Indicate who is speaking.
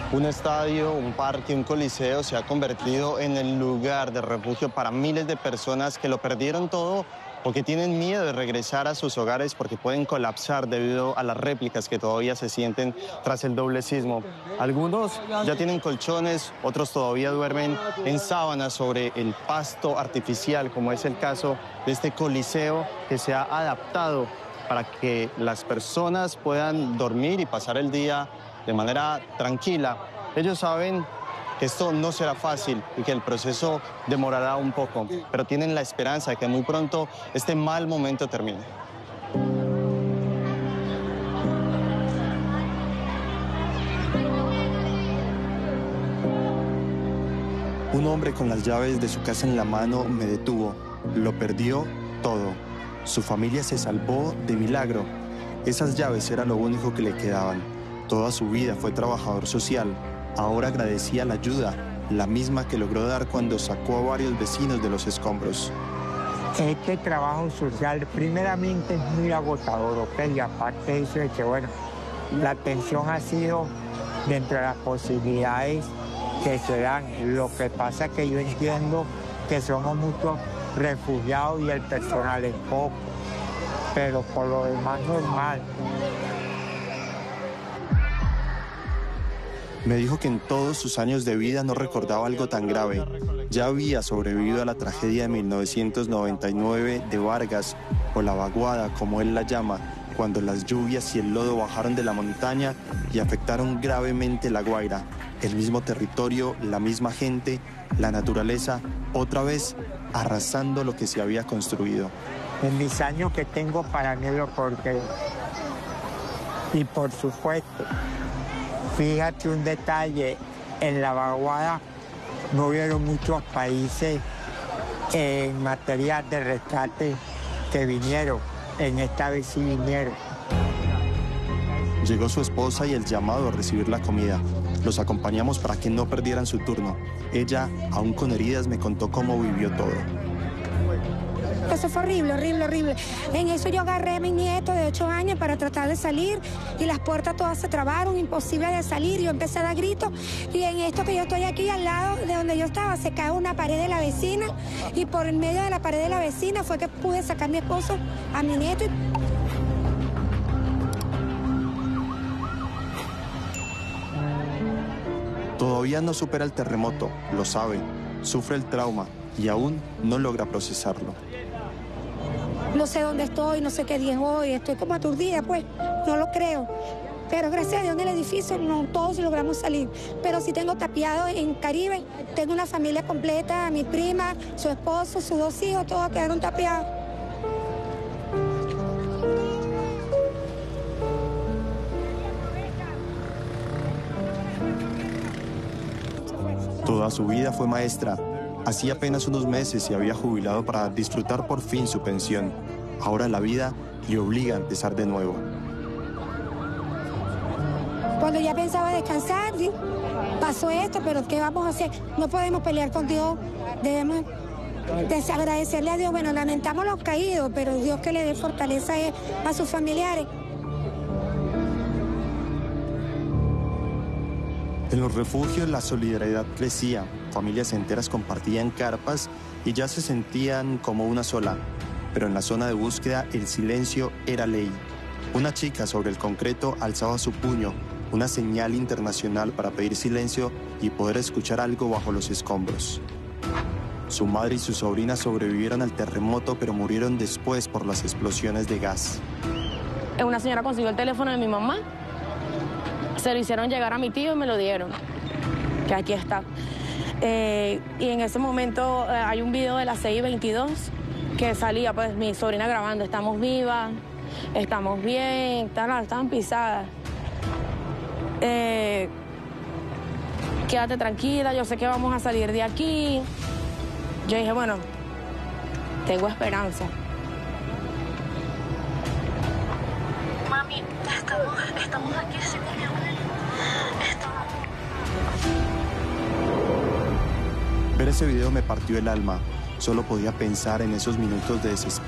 Speaker 1: Un estadio, un parque, un coliseo se ha convertido en el lugar de refugio para miles de personas que lo perdieron todo o que tienen miedo de regresar a sus hogares porque pueden colapsar debido a las réplicas que todavía se sienten tras el doble sismo. Algunos ya tienen colchones, otros todavía duermen en sábanas sobre el pasto artificial, como es el caso de este coliseo que se ha adaptado para que las personas puedan dormir y pasar el día de manera tranquila. Ellos saben que esto no será fácil y que el proceso demorará un poco, pero tienen la esperanza de que muy pronto este mal momento termine. Un hombre con las llaves de su casa en la mano me detuvo. Lo perdió todo. Su familia se salvó de milagro. Esas llaves era lo único que le quedaban. Toda su vida fue trabajador social. Ahora agradecía la ayuda, la misma que logró dar cuando sacó a varios vecinos de los escombros.
Speaker 2: Este trabajo social primeramente es muy agotador, ¿ok? Y aparte de eso de que, bueno, la atención ha sido dentro de las posibilidades que se dan. Lo que pasa es que yo entiendo que somos muchos refugiados y el personal es poco, pero por lo demás normal.
Speaker 1: Me dijo que en todos sus años de vida no recordaba algo tan grave. Ya había sobrevivido a la tragedia de 1999 de Vargas, o la vaguada, como él la llama, cuando las lluvias y el lodo bajaron de la montaña y afectaron gravemente La Guaira. El mismo territorio, la misma gente, la naturaleza, otra vez arrasando lo que se había construido.
Speaker 2: En mis años que tengo para mí lo porque... Y por supuesto, fíjate un detalle, en la vaguada no hubieron muchos países en materia de rescate que vinieron, en esta vez sí vinieron.
Speaker 1: Llegó su esposa y el llamado a recibir la comida. Los acompañamos para que no perdieran su turno. Ella, aún con heridas, me contó cómo vivió todo.
Speaker 3: Eso fue horrible, horrible, horrible. En eso yo agarré a mi nieto de 8 años para tratar de salir y las puertas todas se trabaron, imposible de salir. Yo empecé a dar gritos y en esto que yo estoy aquí al lado de donde yo estaba se cae una pared de la vecina y por el medio de la pared de la vecina fue que pude sacar a mi esposo, a mi nieto.
Speaker 1: Todavía no supera el terremoto, lo sabe, sufre el trauma y aún no logra procesarlo.
Speaker 3: No sé dónde estoy, no sé qué día es hoy, estoy como aturdida, pues, no lo creo. Pero gracias a Dios en el edificio no todos logramos salir. Pero sí tengo tapiado en Caribe, tengo una familia completa, mi prima, su esposo, sus 2 hijos, todos quedaron tapiados.
Speaker 1: Toda su vida fue maestra. Hacía apenas unos meses se había jubilado para disfrutar por fin su pensión. Ahora la vida le obliga a empezar de nuevo.
Speaker 3: Cuando ya pensaba descansar, ¿sí? Pasó esto, pero ¿qué vamos a hacer? No podemos pelear con Dios, debemos desagradecerle a Dios. Bueno, lamentamos los caídos, pero Dios que le dé fortaleza a sus familiares.
Speaker 1: En los refugios la solidaridad crecía, familias enteras compartían carpas y ya se sentían como una sola. Pero en la zona de búsqueda el silencio era ley. Una chica sobre el concreto alzaba su puño, una señal internacional para pedir silencio y poder escuchar algo bajo los escombros. Su madre y su sobrina sobrevivieron al terremoto, pero murieron después por las explosiones de gas.
Speaker 4: Una señora consiguió el teléfono de mi mamá. Se lo hicieron llegar a mi tío y me lo dieron, que aquí está. Y en ese momento hay un video de las 6:22 que salía pues mi sobrina grabando, estamos vivas, estamos bien, estaban pisadas. Quédate tranquila, yo sé que vamos a salir de aquí. Yo dije, bueno, tengo esperanza.
Speaker 5: Mami, estamos aquí, sí, mi amor.
Speaker 1: Ver ese video me partió el alma. Solo podía pensar en esos minutos de desespero.